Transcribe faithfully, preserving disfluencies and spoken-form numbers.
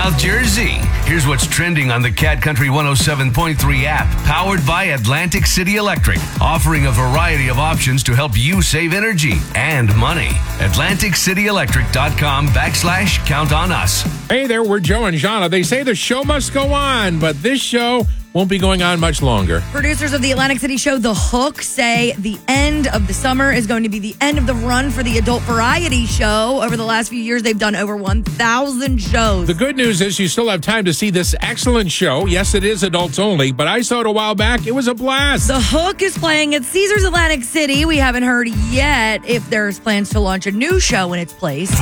South Jersey. Here's what's trending on the Cat Country one oh seven point three app, powered by Atlantic City Electric, offering a variety of options to help you save energy and money. Atlantic City Electric dot com backslash count on us. Hey there, we're Joe and Jana. They say the show must go on, but this show won't be going on much longer. Producers of the Atlantic City show The Hook say the end of the summer is going to be the end of the run for the adult variety show. Over the last few years, they've done over one thousand shows. The good news is you still have time to see this excellent show. Yes, it is adults only, but I saw it a while back. It was a blast. The Hook is playing at Caesars Atlantic City. We haven't heard yet if there's plans to launch a new show in its place.